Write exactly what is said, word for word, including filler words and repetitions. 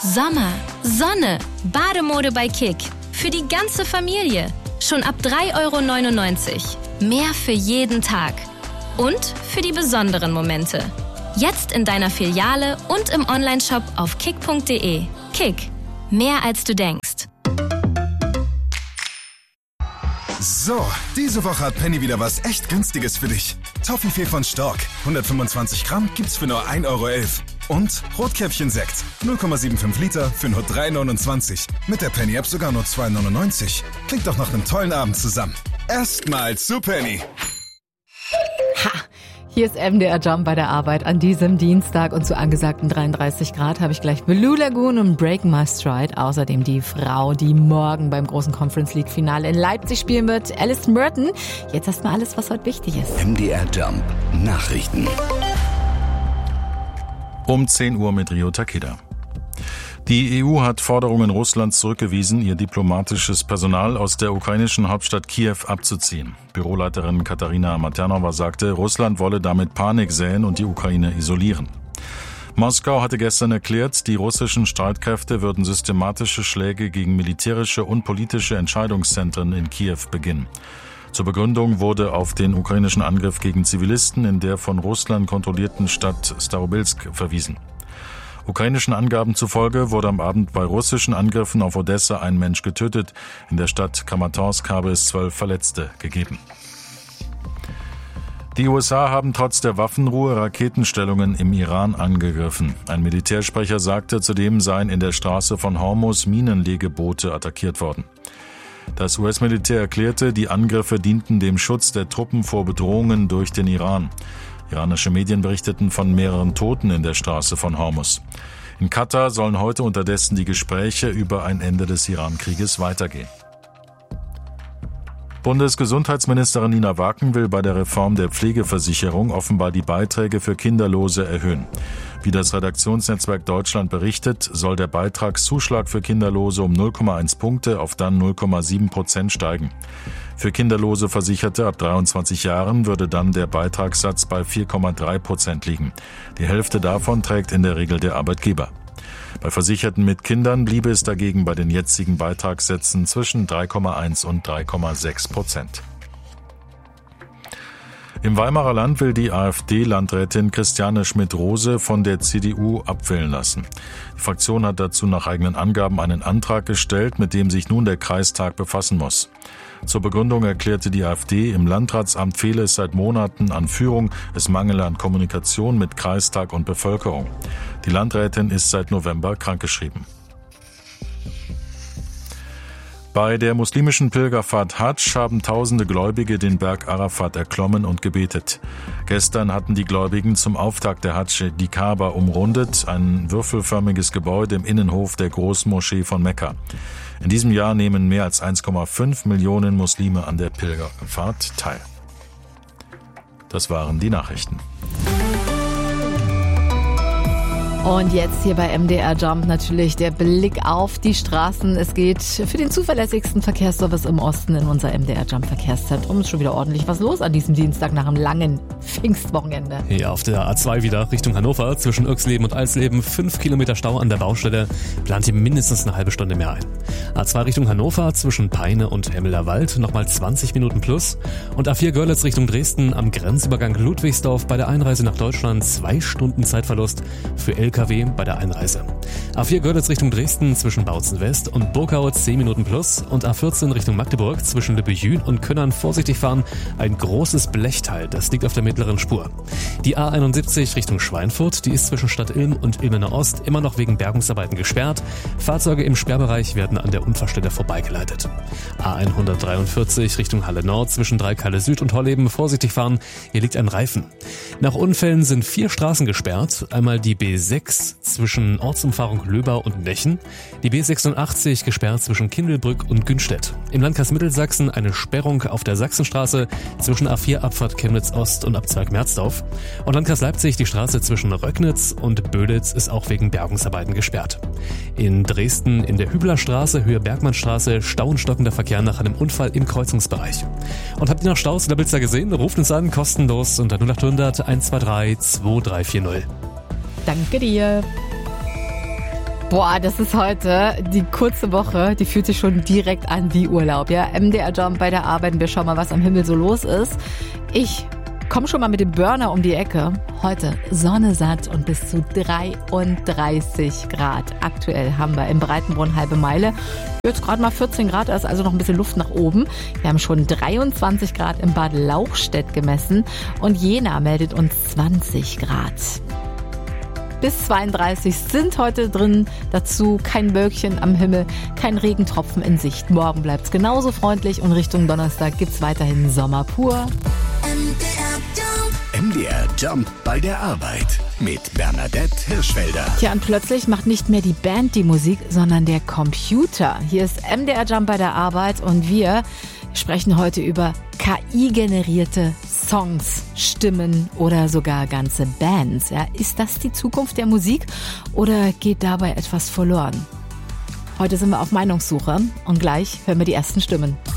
Sommer, Sonne, Bademode bei Kick. Für die ganze Familie. Schon ab drei Euro neunundneunzig. Mehr für jeden Tag. Und für die besonderen Momente. Jetzt in deiner Filiale und im Onlineshop auf kick punkt de. Kick. Mehr als du denkst. So, diese Woche hat Penny wieder was echt Günstiges für dich. Toffifee von Stork, hundertfünfundzwanzig Gramm, gibt's für nur ein Euro elf. Und Rotkäppchen-Sekt, null Komma fünfundsiebzig Liter für nur drei neunundzwanzig. Mit der Penny-App sogar nur zwei neunundneunzig. Klingt doch nach einem tollen Abend zusammen. Erstmal zu Penny. Ha! Hier ist M D R Jump bei der Arbeit an diesem Dienstag und zu angesagten dreiunddreißig Grad habe ich gleich Blue Lagoon und Break My Stride. Außerdem die Frau, die morgen beim großen Conference League Finale in Leipzig spielen wird, Alice Merton. Jetzt erstmal alles, was heute wichtig ist. M D R Jump Nachrichten. Um zehn Uhr mit Rio Takeda. Die E U hat Forderungen Russlands zurückgewiesen, ihr diplomatisches Personal aus der ukrainischen Hauptstadt Kiew abzuziehen. Büroleiterin Katarina Maternova sagte, Russland wolle damit Panik säen und die Ukraine isolieren. Moskau hatte gestern erklärt, die russischen Streitkräfte würden systematische Schläge gegen militärische und politische Entscheidungszentren in Kiew beginnen. Zur Begründung wurde auf den ukrainischen Angriff gegen Zivilisten in der von Russland kontrollierten Stadt Starobilsk verwiesen. Ukrainischen Angaben zufolge wurde am Abend bei russischen Angriffen auf Odessa ein Mensch getötet. In der Stadt Kramatorsk habe es zwölf Verletzte gegeben. Die U S A haben trotz der Waffenruhe Raketenstellungen im Iran angegriffen. Ein Militärsprecher sagte, zudem seien in der Straße von Hormuz Minenlegeboote attackiert worden. Das U S-Militär erklärte, die Angriffe dienten dem Schutz der Truppen vor Bedrohungen durch den Iran. Iranische Medien berichteten von mehreren Toten in der Straße von Hormuz. In Katar sollen heute unterdessen die Gespräche über ein Ende des Iran-Krieges weitergehen. Bundesgesundheitsministerin Nina Waken will bei der Reform der Pflegeversicherung offenbar die Beiträge für Kinderlose erhöhen. Wie das Redaktionsnetzwerk Deutschland berichtet, soll der Beitragszuschlag für Kinderlose um null Komma eins Punkte auf dann null Komma sieben Prozent steigen. Für kinderlose Versicherte ab dreiundzwanzig Jahren würde dann der Beitragssatz bei vier Komma drei Prozent liegen. Die Hälfte davon trägt in der Regel der Arbeitgeber. Bei Versicherten mit Kindern bliebe es dagegen bei den jetzigen Beitragssätzen zwischen drei Komma eins und drei Komma sechs Prozent. Im Weimarer Land will die AfD-Landrätin Christiane Schmidt-Rose von der C D U abwählen lassen. Die Fraktion hat dazu nach eigenen Angaben einen Antrag gestellt, mit dem sich nun der Kreistag befassen muss. Zur Begründung erklärte die AfD, im Landratsamt fehle es seit Monaten an Führung, es mangele an Kommunikation mit Kreistag und Bevölkerung. Die Landrätin ist seit November krankgeschrieben. Bei der muslimischen Pilgerfahrt Hadsch haben tausende Gläubige den Berg Arafat erklommen und gebetet. Gestern hatten die Gläubigen zum Auftakt der Hadsch die Kaaba umrundet, ein würfelförmiges Gebäude im Innenhof der Großmoschee von Mekka. In diesem Jahr nehmen mehr als eins Komma fünf Millionen Muslime an der Pilgerfahrt teil. Das waren die Nachrichten. Und jetzt hier bei M D R Jump natürlich der Blick auf die Straßen. Es geht für den zuverlässigsten Verkehrsservice im Osten in unser M D R Jump Verkehrszentrum. Ist schon wieder ordentlich was los an diesem Dienstag nach einem langen Pfingstwochenende. Ja, auf der A zwei wieder Richtung Hannover zwischen Oechsleben und Eisleben. Fünf Kilometer Stau an der Baustelle. Plant hier mindestens eine halbe Stunde mehr ein. A zwei Richtung Hannover zwischen Peine und Hemmelerwald nochmal zwanzig Minuten plus. Und A vier Görlitz Richtung Dresden am Grenzübergang Ludwigsdorf bei der Einreise nach Deutschland zwei Stunden Zeitverlust für L K W bei der Einreise. A vier Görlitz Richtung Dresden zwischen Bautzen West und Burgau zehn Minuten plus und A vierzehn Richtung Magdeburg zwischen Lübbejün und Könnern vorsichtig fahren. Ein großes Blechteil, das liegt auf der mittleren Spur. Die A einundsiebzig Richtung Schweinfurt, die ist zwischen Stadt Ilm und Ilmener Ost immer noch wegen Bergungsarbeiten gesperrt. Fahrzeuge im Sperrbereich werden an der Unfallstelle vorbeigeleitet. A hundertdreiundvierzig Richtung Halle Nord zwischen Dreikalle Süd und Holleben vorsichtig fahren. Hier liegt ein Reifen. Nach Unfällen sind vier Straßen gesperrt. Einmal die B sechs zwischen Ortsumfahrung Löbau und Nechen, die B sechsundachtzig gesperrt zwischen Kindelbrück und Günstedt. Im Landkreis Mittelsachsen eine Sperrung auf der Sachsenstraße zwischen A vier Abfahrt Chemnitz Ost und Abzweig Merzdorf. Und Landkreis Leipzig die Straße zwischen Röcknitz und Böditz ist auch wegen Bergungsarbeiten gesperrt. In Dresden in der Hüblerstraße, Höhe Bergmannstraße, Stau und stockender Verkehr nach einem Unfall im Kreuzungsbereich. Und habt ihr noch Staus oder Blitzer gesehen? Ruft uns an, kostenlos unter null acht hundert eins zwei drei zwei drei vier null. Danke dir. Boah, das ist heute die kurze Woche, die fühlt sich schon direkt an wie Urlaub. Ja, M D R Jump bei der Arbeit, wir schauen mal, was am Himmel so los ist. Ich komm schon mal mit dem Burner um die Ecke. Heute Sonne satt und bis zu dreiunddreißig Grad. Aktuell haben wir im Breitenbrunn halbe Meile. Jetzt gerade mal vierzehn Grad, da ist also noch ein bisschen Luft nach oben. Wir haben schon dreiundzwanzig Grad im Bad Lauchstädt gemessen und Jena meldet uns zwanzig Grad. Bis zweiunddreißig sind heute drin. Dazu kein Wölkchen am Himmel, kein Regentropfen in Sicht. Morgen bleibt's genauso freundlich und Richtung Donnerstag gibt's weiterhin Sommer pur. M D R Jump bei der Arbeit mit Bernadette Hirschfelder. Tja, und plötzlich macht nicht mehr die Band die Musik, sondern der Computer. Hier ist M D R Jump bei der Arbeit und wir sprechen heute über K I-generierte Songs, Stimmen oder sogar ganze Bands. Ja, ist das die Zukunft der Musik oder geht dabei etwas verloren? Heute sind wir auf Meinungssuche und gleich hören wir die ersten Stimmen.